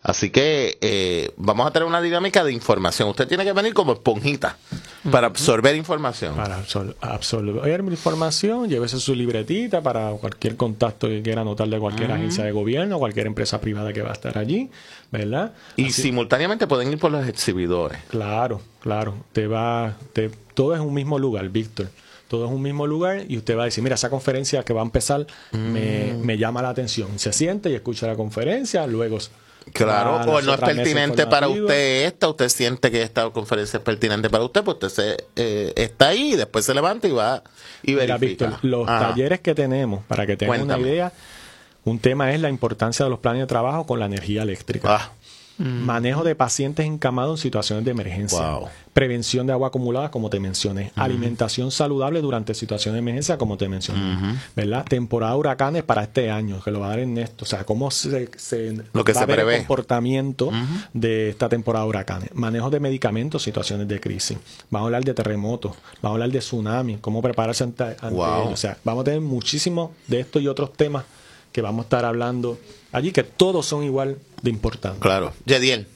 Así que vamos a tener una dinámica de información. Usted tiene que venir como esponjita para absorber información. Para absorber información, llévese su libretita para cualquier contacto que quiera anotar de cualquier agencia de gobierno, cualquier empresa privada que va a estar allí, ¿verdad? Y simultáneamente pueden ir por los exhibidores. Claro. Todo es un mismo lugar, Víctor. Todo es un mismo lugar y usted va a decir, mira, esa conferencia que va a empezar me llama la atención. Se siente y escucha la conferencia, luego... Claro, o no es pertinente para usted usted siente que esta conferencia es pertinente para usted, pues usted está ahí y después se levanta y va y verifica. Víctor, los talleres que tenemos, para que tengan una idea, un tema es la importancia de los planes de trabajo con la energía eléctrica. Manejo de pacientes encamados en situaciones de emergencia. Prevención de agua acumulada, como te mencioné. Alimentación saludable durante situaciones de emergencia, como te mencioné. ¿Verdad? Temporada de huracanes para este año, que lo va a dar Ernesto. O sea, cómo lo que va se a ver prevé. El comportamiento de esta temporada de huracanes. Manejo de medicamentos, situaciones de crisis. Vamos a hablar de terremotos. Vamos a hablar de tsunami, cómo prepararse ante ellos. O sea, vamos a tener muchísimo de esto y otros temas que vamos a estar hablando allí, que todos son igual de importantes. Claro. Yediel.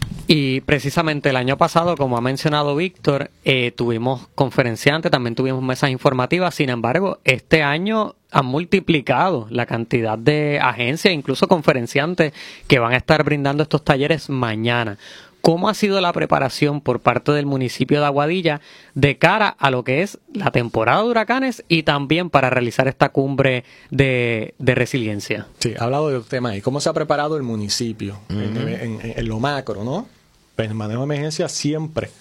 Y precisamente el año pasado, como ha mencionado Víctor, tuvimos conferenciantes, también tuvimos mesas informativas. Sin embargo, este año han multiplicado la cantidad de agencias, incluso conferenciantes, que van a estar brindando estos talleres mañana. ¿Cómo ha sido la preparación por parte del municipio de Aguadilla de cara a lo que es la temporada de huracanes y también para realizar esta cumbre de resiliencia? Sí, ha hablado de los temas ahí. ¿Cómo se ha preparado el municipio en lo macro, no? Pues en manejo de emergencia siempre.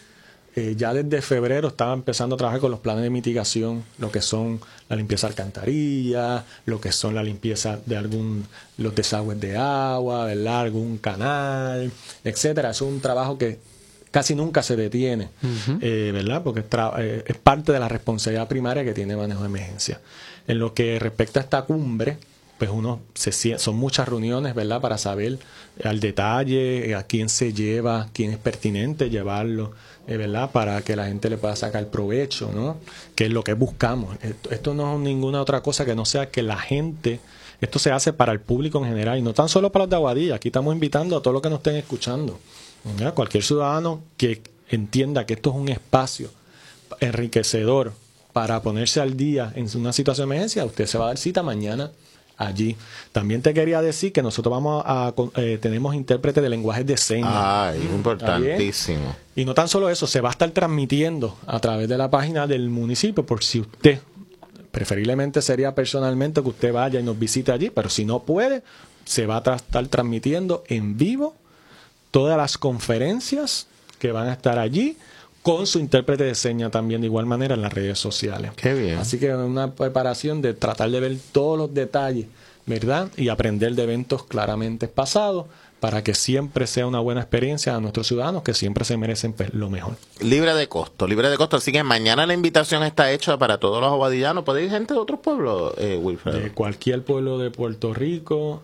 Ya desde febrero estaba empezando a trabajar con los planes de mitigación, lo que son la limpieza de alcantarillas, lo que son la limpieza de los desagües de agua, ¿verdad? Algún canal, etcétera. Es un trabajo que casi nunca se detiene, ¿verdad? Porque es parte de la responsabilidad primaria que tiene manejo de emergencia. En lo que respecta a esta cumbre, pues son muchas reuniones, ¿verdad? Para saber al detalle a quién se lleva, quién es pertinente llevarlo, ¿verdad? Para que la gente le pueda sacar provecho, ¿no? Que es lo que buscamos. Esto no es ninguna otra cosa que no sea que la gente... Esto se hace para el público en general y no tan solo para los de Aguadilla. Aquí estamos invitando a todos los que nos estén escuchando, ¿verdad? Cualquier ciudadano que entienda que esto es un espacio enriquecedor para ponerse al día en una situación de emergencia, usted se va a dar cita mañana allí. También te quería decir que nosotros tenemos intérpretes de lenguajes de señas. Es importantísimo. Y no tan solo eso, se va a estar transmitiendo a través de la página del municipio, por si usted, preferiblemente sería personalmente que usted vaya y nos visite allí, pero si no puede, se va a estar transmitiendo en vivo todas las conferencias que van a estar allí, con su intérprete de señas también de igual manera en las redes sociales. Qué bien. Así que una preparación de tratar de ver todos los detalles, ¿verdad? Y aprender de eventos claramente pasados para que siempre sea una buena experiencia a nuestros ciudadanos que siempre se merecen lo mejor. Libre de costo. Así que mañana la invitación está hecha para todos los aguadillanos. ¿Puede ir gente de otros pueblos, Wilfredo? De cualquier pueblo de Puerto Rico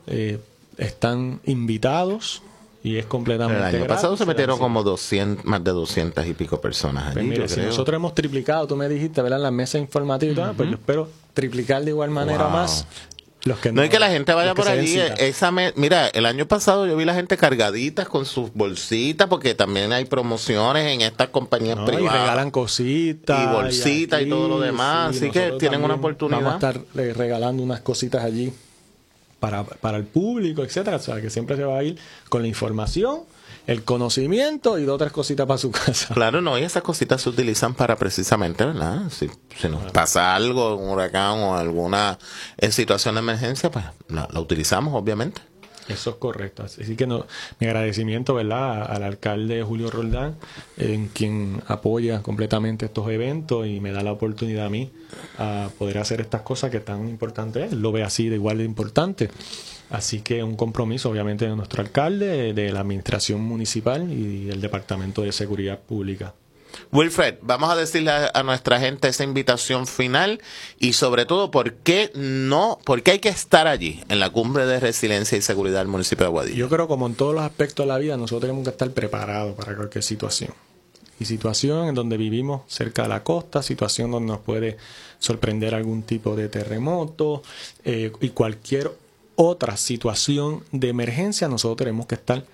están invitados. Y es completamente el año gratis, pasado se metieron como más de 200 y pico personas allí. Pues mire, si nosotros hemos triplicado, tú me dijiste, ¿verdad? Las mesas informativas, pues yo espero triplicar de igual manera más. Los que no es que la gente vaya por allí. Mira, el año pasado yo vi la gente cargaditas con sus bolsitas, porque también hay promociones en estas compañías privadas. Y regalan cositas. Y bolsitas y todo lo demás. Sí, así que tienen una oportunidad. Vamos a estar regalando unas cositas allí para el público, etcétera. O sea, que siempre se va a ir con la información, el conocimiento y 2 o 3 cositas para su casa. Claro, no, y esas cositas se utilizan para precisamente, ¿verdad? Si nos pasa algo, un huracán o alguna situación de emergencia, pues la utilizamos, obviamente. Eso es correcto. Así que mi agradecimiento, ¿verdad?, al alcalde Julio Roldán, en quien apoya completamente estos eventos y me da la oportunidad a mí a poder hacer estas cosas que tan importantes. Él lo ve así de igual de importante. Así que un compromiso, obviamente, de nuestro alcalde, de la administración municipal y del Departamento de Seguridad Pública. Wilfred, vamos a decirle a nuestra gente esa invitación final y sobre todo por qué hay que estar allí en la cumbre de resiliencia y seguridad del municipio de Aguadilla. Yo creo, como en todos los aspectos de la vida, nosotros tenemos que estar preparados para cualquier situación. Y situación en donde vivimos cerca de la costa, situación donde nos puede sorprender algún tipo de terremoto y cualquier otra situación de emergencia, nosotros tenemos que estar